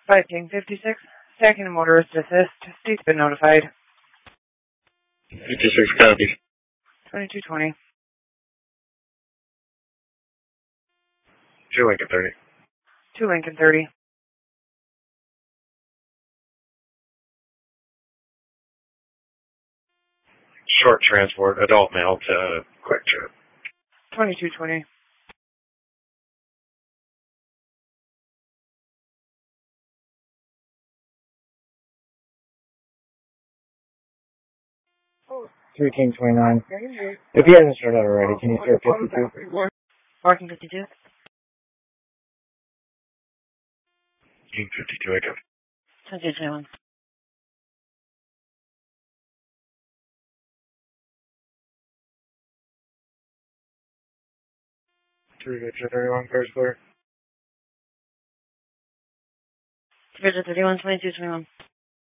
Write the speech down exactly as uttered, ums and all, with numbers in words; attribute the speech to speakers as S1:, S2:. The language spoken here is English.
S1: five King fifty-six, stacking and motorist assist. State's been notified.
S2: fifty-six copy.
S1: twenty-two twenty.
S2: two Lincoln thirty.
S1: two Lincoln thirty.
S2: Short transport, adult male to Quick Trip.
S1: twenty-two twenty.
S3: three King twenty-nine. If he hasn't started out already, can you start fifty-two?
S1: Parking fifty-two.
S2: King fifty-two, I got
S1: twenty-two twenty-one.
S2: three Victor thirty-one, cars clear.
S1: Victor thirty-one, twenty-two twenty-one.